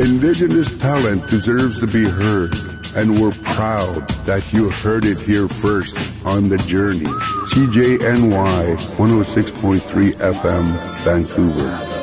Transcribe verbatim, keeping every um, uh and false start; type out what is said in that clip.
Indigenous talent deserves to be heard, and we're proud that you heard it here first on The Journey. C J N Y one oh six point three F M, Vancouver.